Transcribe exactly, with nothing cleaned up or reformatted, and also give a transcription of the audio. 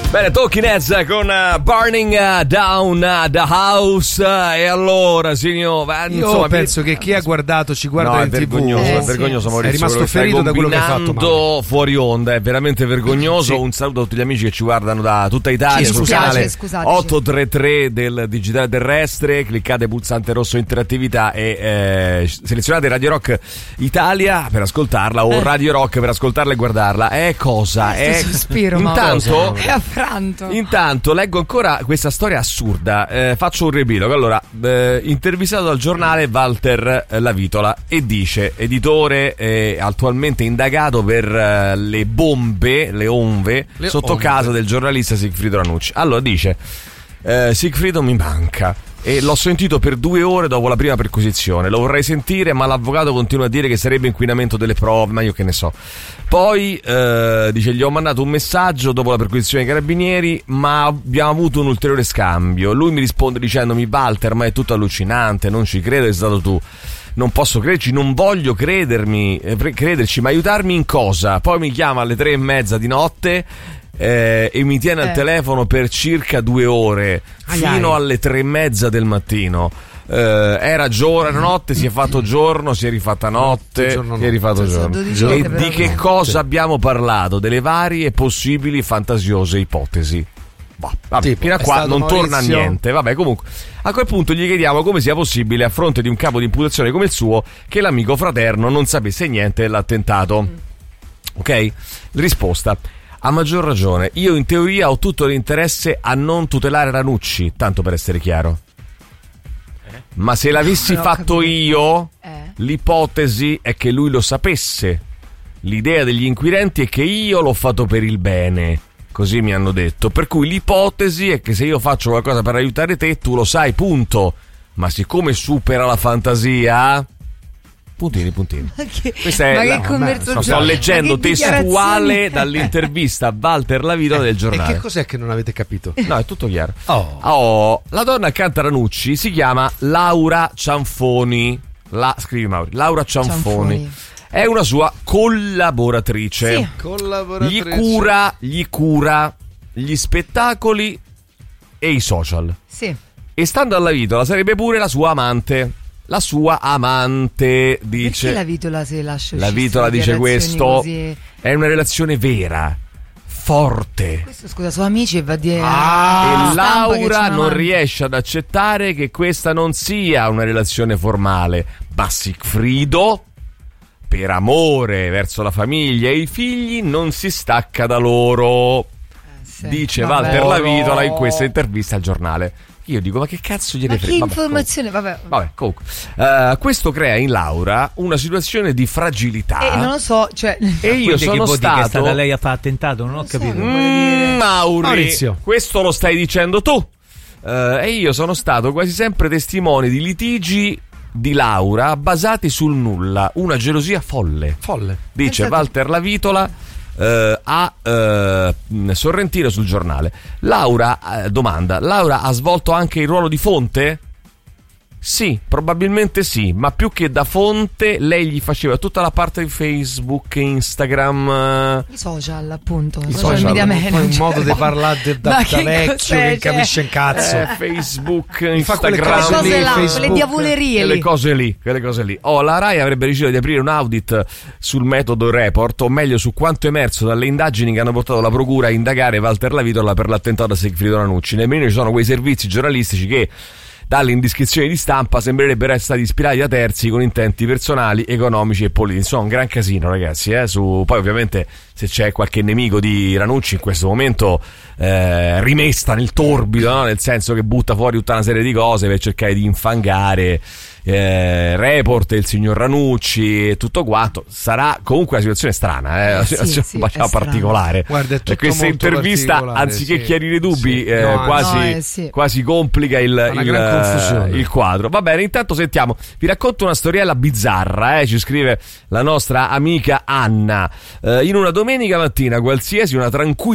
Bene, Talking Heads con uh, Burning uh, Down uh, the House. Uh, e allora, signor, eh, io insomma, penso che chi ha guardato ci guarda no, in è vergognoso, tivù. è vergognoso, Maurizio. È rimasto ferito da quello che ha fatto. Combinando fuori onda, è veramente vergognoso. Sì. Un saluto a tutti gli amici che ci guardano da tutta Italia ci sul canale otto tre tre del Digitale Terrestre. Cliccate pulsante rosso interattività e eh, selezionate Radio Rock Italia per ascoltarla o eh. Radio Rock per ascoltarla e guardarla. È cosa? È sospiro, intanto è affranto. Intanto leggo ancora questa storia assurda. Eh, faccio un riepilogo. Allora, eh, intervistato dal giornale Walter eh, Lavitola e dice: editore eh, attualmente indagato per eh, le bombe, le onve le sotto onve. casa del giornalista Sigfrido Ranucci. Allora dice: eh, Sigfrido mi manca e l'ho sentito per due ore dopo la prima perquisizione. Lo vorrei sentire, ma l'avvocato continua a dire che sarebbe inquinamento delle prove, ma io che ne so. Poi eh, dice: gli ho mandato un messaggio dopo la perquisizione dei carabinieri, ma abbiamo avuto un ulteriore scambio. Lui mi risponde dicendomi: Walter, ma è tutto allucinante, non ci credo, è stato tu. Non posso crederci, non voglio credermi, eh, crederci, ma aiutarmi in cosa? Poi mi chiama alle tre e mezza di notte Eh, e mi tiene eh. al telefono per circa due ore ai fino ai. alle tre e mezza del mattino. Eh, era giorno, era notte, si è fatto giorno, si è rifatta notte, giorno si è rifatto no. giorno. Giorno. E di che cosa abbiamo parlato? Delle varie possibili fantasiose ipotesi. Bah, vabbè, Tipo, fino a è qua stato non Maurizio... torna niente. Vabbè, comunque, a quel punto gli chiediamo come sia possibile, a fronte di un capo di imputazione come il suo, che l'amico fraterno non sapesse niente dell'attentato. Mm. Ok? Risposta: a maggior ragione, io in teoria ho tutto l'interesse a non tutelare Ranucci, tanto per essere chiaro. Eh? Ma se l'avessi no, fatto io, eh. l'ipotesi è che lui lo sapesse. L'idea degli inquirenti è che io l'ho fatto per il bene. Così mi hanno detto. Per cui l'ipotesi è che se io faccio qualcosa per aiutare te, tu lo sai, punto. Ma siccome supera la fantasia... Puntini, puntini. Ma che, Questa è ma la, che conversazione? sto leggendo testuale è? dall'intervista a Walter Lavitola del giornale. E che cos'è che non avete capito? No, è tutto chiaro. Oh. Oh, la donna accanto a Ranucci si chiama Laura Cianfoni. La, scrivi Mauri, Laura Cianfoni. Cianfoni. È una sua collaboratrice. Sì. Collaboratrice. Gli cura, gli cura gli spettacoli e i social. Sì. E stando alla Vitola sarebbe pure la sua amante. La sua amante, dice. Perché la Vitola se lascia La uscire Vitola dice questo. Così... È una relazione vera, forte. Questo scusa, sono amici e va a dire. Ah, e Laura non amante. riesce ad accettare che questa non sia una relazione formale. Ma Sigfrido, per amore verso la famiglia e i figli, non si stacca da loro. Eh, sì. Dice vabbè. Walter Lavitola in questa intervista al giornale. Io dico, ma che cazzo gliene frega? Ma che informazione, vabbè. Vabbè, comunque. Uh, questo crea in Laura una situazione di fragilità. E eh, non lo so, cioè. E io sono che stato. Che è stata lei a fare attentato, non ho so, capito. Mm, Mauri, Maurizio. questo lo stai dicendo tu. Uh, e io sono stato quasi sempre testimone di litigi di Laura basati sul nulla. Una gelosia folle. Folle. Dice Pensate. Walter Lavitola. Uh, a uh, Sorrentino sul giornale. Laura uh, domanda: Laura ha svolto anche il ruolo di fonte? Sì, probabilmente sì, ma più che da fonte lei gli faceva tutta la parte di Facebook, Instagram, i social, appunto, i social, social media manager. Un modo di parlare da, da vecchio che capisce in cazzo. eh, Facebook, Mi fa Instagram, quelle cose cose lì, là, Facebook. quelle diavolerie quelle lì. cose lì, quelle cose lì. Oh, la Rai avrebbe deciso di aprire un audit sul metodo report, o meglio su quanto emerso dalle indagini che hanno portato la procura a indagare Walter Lavitola per l'attentato a Sigfrido Ranucci. Nemmeno ci sono quei servizi giornalistici che dalle indiscrezioni di stampa sembrerebbero essere stati ispirati da terzi con intenti personali, economici e politici. Insomma, un gran casino, ragazzi. Eh? Su... Poi, ovviamente, se c'è qualche nemico di Ranucci in questo momento eh, rimesta nel torbido, no? Nel senso che butta fuori tutta una serie di cose per cercare di infangare eh, Report, il signor Ranucci e tutto quanto. Sarà comunque una situazione strana, eh? Una sì, situazione sì, particolare. Guarda, è tutto e questa molto intervista, anziché sì. chiarire dubbi, sì. eh, no, quasi, no, eh, sì. quasi complica il, il, il quadro. Va bene, intanto sentiamo. Vi racconto una storiella bizzarra, eh? Ci scrive la nostra amica Anna. Eh, in una domenica mattina qualsiasi, una tranquilla